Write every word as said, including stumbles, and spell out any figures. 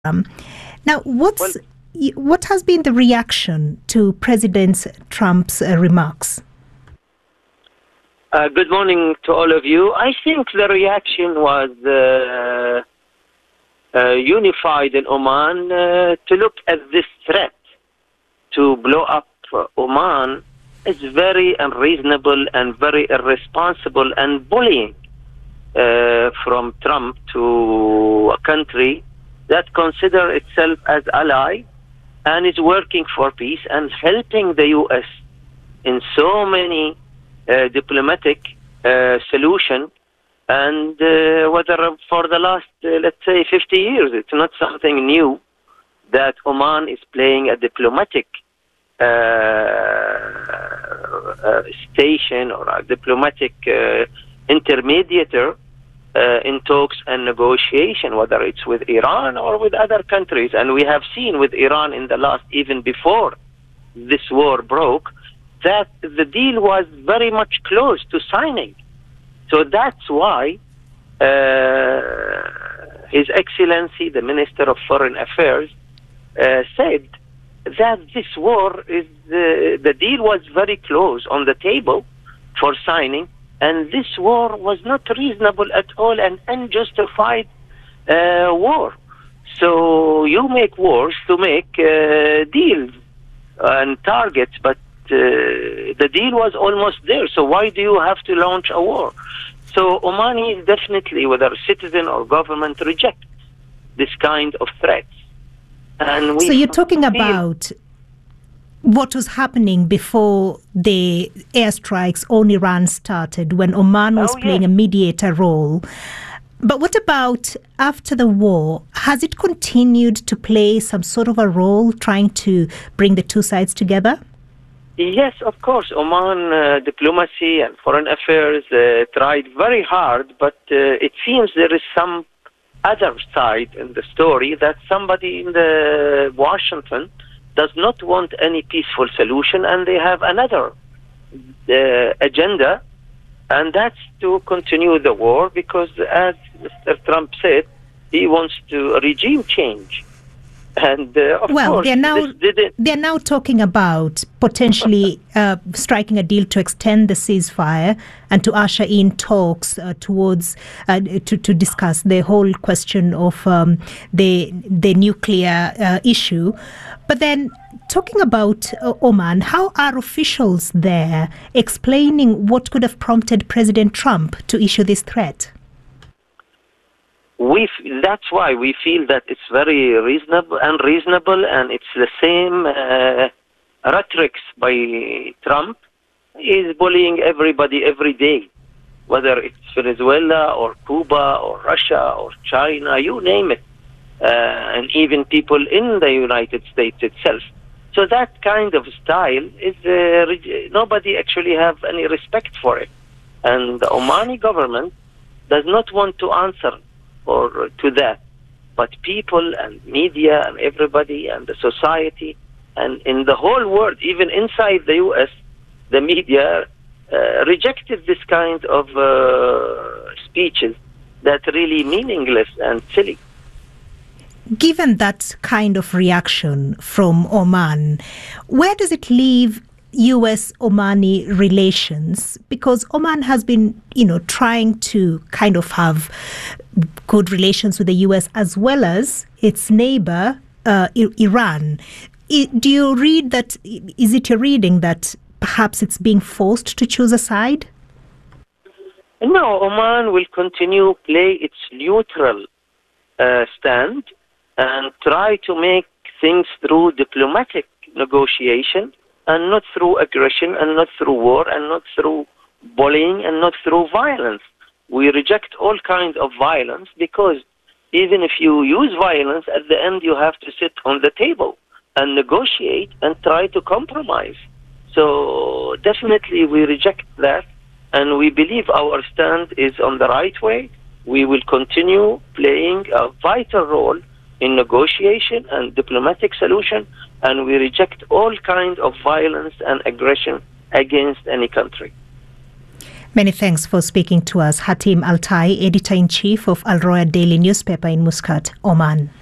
Um, now, what's well, what has been the reaction to President Trump's uh, remarks? Uh, good morning to all of you. I think the reaction was uh, uh, unified in Oman uh, to look at this threat to blow up uh, Oman is very unreasonable and very irresponsible and bullying uh, from Trump to a country that consider itself as ally and is working for peace and helping the U S in so many uh, diplomatic uh, solution, and uh, whether for the last, uh, let's say, fifty years, it's not something new that Oman is playing a diplomatic uh, uh, station or a diplomatic uh, intermediator Uh, in talks and negotiation, whether it's with Iran or with other countries. And we have seen with Iran in the last, even before this war broke, that the deal was very much close to signing. So that's why uh, His Excellency, the Minister of Foreign Affairs, uh, said that this war is, uh, the deal was very close on the table for signing, and this war was not reasonable at all and unjustified uh, war. So you make wars to make uh, deals and targets, but uh, the deal was almost there. So why do you have to launch a war? So Omani definitely, whether citizen or government, reject this kind of threats. And we so you're talking about what was happening before the airstrikes on Iran started, when Oman was oh, playing yes. a mediator role. But what about after the war? Has it continued to play some sort of a role trying to bring the two sides together? Yes, of course. Oman uh, diplomacy and foreign affairs uh, tried very hard, but uh, it seems there is some other side in the story, that somebody in the Washington does not want any peaceful solution, and they have another uh, agenda, and that's to continue the war, because as Mister Trump said, he wants to regime change. And uh, of well, course, they're now didn't... they're now talking about potentially uh, striking a deal to extend the ceasefire and to usher in talks uh, towards uh, to to discuss the whole question of um, the the nuclear uh, issue. But then, talking about uh, Oman, how are officials there explaining what could have prompted President Trump to issue this threat? We f- that's why we feel that it's very reasonable, unreasonable, and it's the same uh, rhetoric by Trump. He's bullying everybody every day, whether it's Venezuela or Cuba or Russia or China, you name it, uh, and even people in the United States itself. So that kind of style is uh, re- nobody actually have any respect for it, and the Omani government does not want to answer or to that, but people and media and everybody and the society and in the whole world, even inside the U S, the media uh, rejected this kind of uh, speeches that really meaningless and silly. Given that kind of reaction from Oman, where does it leave U S-Omani relations? Because Oman has been, you know, trying to kind of have good relations with the U S as well as its neighbor, uh, I- Iran. I, do you read that, is it your reading that perhaps it's being forced to choose a side? No, Oman will continue play its neutral uh, stand and try to make things through diplomatic negotiation, and not through aggression, and not through war, and not through bullying, and not through violence. We reject all kinds of violence, because even if you use violence, at the end you have to sit on the table and negotiate and try to compromise. So definitely we reject that, and we believe our stand is on the right way. We will continue playing a vital role in negotiation and diplomatic solution, and we reject all kinds of violence and aggression against any country. Many thanks for speaking to us. Hatim Altai, Editor-in-Chief of Al Roya Daily newspaper in Muscat, Oman.